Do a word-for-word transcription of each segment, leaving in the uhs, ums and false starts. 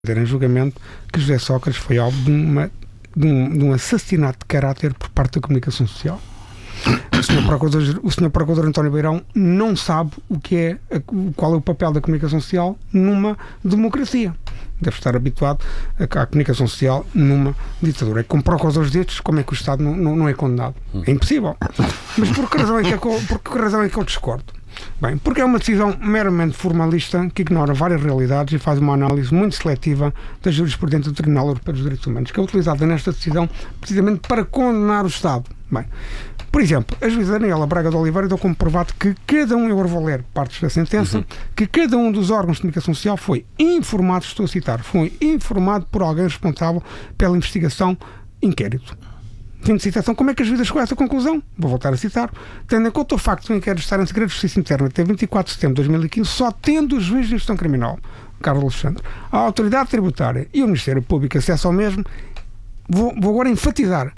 em julgamento que José Sócrates foi alvo de, uma, de, um, de um assassinato de caráter por parte da comunicação social. O senhor Procurador, o senhor Procurador António Beirão não sabe o que é, qual é o papel da comunicação social numa democracia. Deve estar habituado à comunicação social numa ditadura. Com procuradores destes, como é que o Estado não, não, não é condenado? É impossível. Mas por que razão é que, por que razão é que eu discordo? Bem, porque é uma decisão meramente formalista que ignora várias realidades e faz uma análise muito seletiva da jurisprudência do Tribunal Europeu dos Direitos Humanos, que é utilizada nesta decisão precisamente para condenar o Estado. Bem, por exemplo, a juíza Daniela Braga de Oliveira deu como provado que cada um, eu vou ler partes da sentença, uhum. que cada um dos órgãos de comunicação social foi informado, estou a citar, foi informado por alguém responsável pela investigação, inquérito. Fim de citação. Como é que a juíza chegou a essa conclusão? Vou voltar a citar. Tendo em conta o facto do inquérito estar em segredo de justiça interna até vinte e quatro de setembro de dois mil e quinze, só tendo o juiz de instrução criminal, Carlos Alexandre, a autoridade tributária e o Ministério Público acesso ao mesmo, vou, vou agora enfatizar,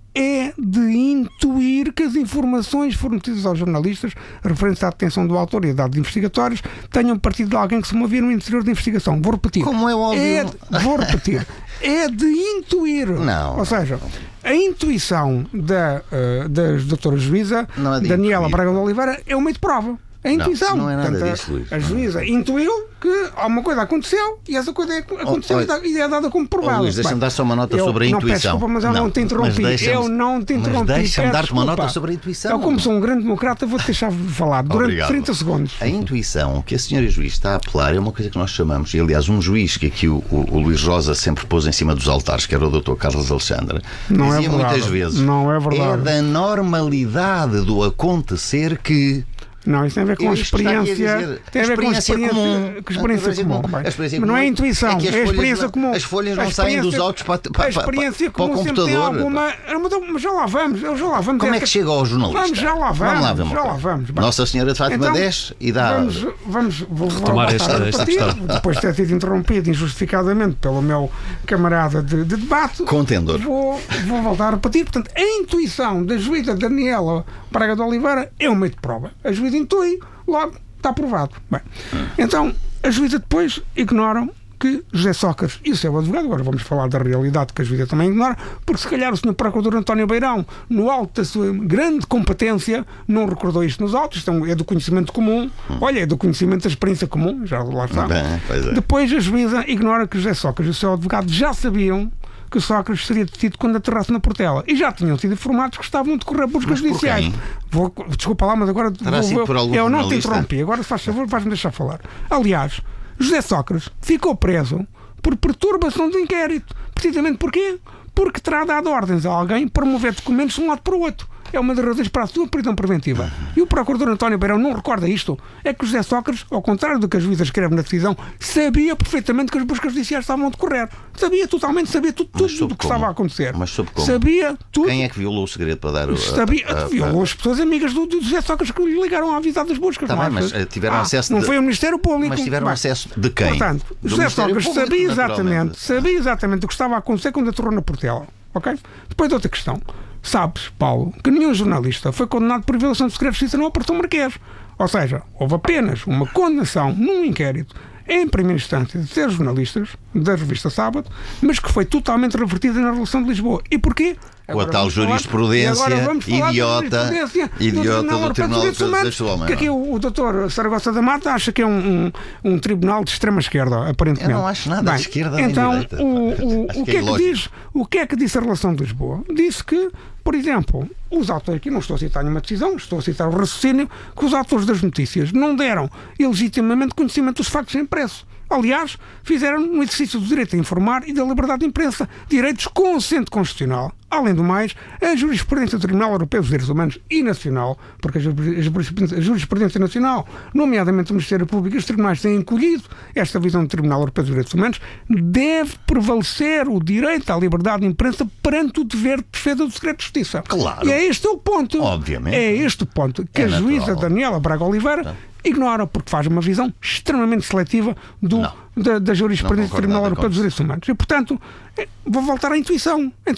é de intuir que as informações fornecidas aos jornalistas referentes à detenção do autor e a dados investigatórios tenham partido de alguém que se movia no interior da investigação. Vou repetir. Como é óbvio. É de, vou repetir. É de intuir. Não. Ou seja, a intuição da, uh, da doutora juíza é Daniela Braga de Oliveira é um meio de prova. A intuição. Não, não é nada Portanto, disso, Luís. A juíza intuiu que alguma coisa aconteceu e essa coisa aconteceu oh, oh, e é dada como provada. Oh, Luís, deixa-me dar só uma nota eu, sobre a não, intuição. Peço desculpa, mas eu não, não te interrompi. Eu não te interrompi. Mas deixa-me dar-te uma desculpa. nota sobre a intuição. Eu, como sou um grande democrata, vou-te deixar falar durante Obrigado. trinta segundos. A intuição que a senhora juiz está a apelar é uma coisa que nós chamamos, e aliás, um juiz que aqui o, o, o Luís Rosa sempre pôs em cima dos altares, que era o doutor Carlos Alexandre, não dizia é verdade. muitas vezes: não é verdade. É da normalidade do acontecer que. Não, isso tem a ver com a experiência. Tem a ver com a experiência comum. Com a experiência comum. Mas não é intuição, é a experiência comum. As folhas não saem dos autos para, para, a experiência para, para o computador. Tem alguma, mas já lá vamos, já lá vamos. Como é que chega ao jornalista? Vamos, já lá vamos. Vamos lá, já lá vamos. Nossa Senhora de Fátima então, desce e dá. Vamos, vamos vou, retomar vou, esta, esta questão. Depois de ter sido interrompido injustificadamente pelo meu camarada de, de debate, contendor. Vou, vou voltar a repetir. Portanto, a intuição da juíza Daniela Braga de Oliveira é um meio de prova. A juíza intui. Logo, está aprovado. Bem, então, a juíza depois ignoram que José Sócrates e o seu advogado, agora vamos falar da realidade que a juíza também ignora, porque se calhar o senhor Procurador António Beirão, no alto da sua grande competência, não recordou isto nos autos, então é do conhecimento comum, olha, é do conhecimento da experiência comum, já lá está. Bem, pois é. Depois a juíza ignora que José Sócrates e o seu advogado já sabiam que Sócrates seria detido quando aterrasse na Portela. E já tinham sido informados que estavam a decorrer buscas judiciais. Vou, desculpa lá, mas agora vou, por algum eu não jornalista? te interrompi. Agora, se faz favor, vais-me deixar falar. Aliás, José Sócrates ficou preso por perturbação do inquérito. Precisamente porquê? Porque terá dado ordens a alguém para mover documentos de um lado para o outro. É uma das razões para a sua prisão preventiva. E o Procurador António Beirão não recorda isto. É que José Sócrates, ao contrário do que a juíza escreve na decisão, sabia perfeitamente que as buscas judiciais estavam a decorrer. Sabia totalmente, sabia tudo, tudo o que estava a acontecer. Mas soube como? Sabia tudo. Quem é que violou o segredo para dar o... Sabia, a, a, violou as pessoas amigas do, do José Sócrates que lhe ligaram a avisar das buscas. Tá não bem, mas é? tiveram ah, acesso... Não de... foi o Ministério Público. Mas tiveram bem, acesso de quem? Portanto, do José Sócrates Público, sabia exatamente, sabia exatamente o que estava a acontecer quando aterrou na Portela. Ok? Depois outra questão. Sabes, Paulo, que nenhum jornalista foi condenado por violação de segredo de justiça no Portão Marquês. Ou seja, houve apenas uma condenação num inquérito em primeira instância de seis jornalistas da revista Sábado, mas que foi totalmente revertida na relação de Lisboa. E porquê? Com a tal jurisprudência idiota, idiota do Tribunal de Direitos Humanos. Que aqui o, o doutor Saragossa da Mata acha que é um, um, um tribunal de extrema esquerda, aparentemente. Eu não acho nada Bem, de esquerda então, nem de direita. O, o, o, que que é que diz, o que é que disse a relação de Lisboa? Disse que, por exemplo, os autores, aqui não estou a citar nenhuma decisão, estou a citar o raciocínio, que os autores das notícias não deram ilegitimamente conhecimento dos factos impressos. Aliás, fizeram um exercício do direito a informar e da liberdade de imprensa, direitos com assento constitucional. Além do mais, a jurisprudência do Tribunal Europeu dos Direitos Humanos e nacional, porque a jurisprudência, a jurisprudência nacional, nomeadamente o Ministério Público e os tribunais têm encolhido esta visão do Tribunal Europeu dos Direitos Humanos, deve prevalecer o direito à liberdade de imprensa perante o dever de defesa do segredo de justiça. Claro. E é este o ponto. Obviamente. É este o ponto que é a juíza natural. Daniela Braga Oliveira Não. ignora, porque faz uma visão extremamente seletiva do, da, da jurisprudência do Tribunal Europeu dos Direitos Humanos. E, portanto, vou voltar à intuição. Então,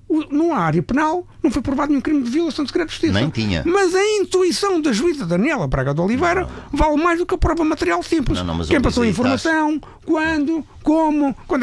numa área penal não foi provado nenhum crime de violação de segredo de justiça. Nem tinha. Mas a intuição da juíza Daniela Braga de Oliveira não. vale mais do que a prova material simples. Não, não, mas Quem oh, passou a Luís, informação, estás... quando, como, quando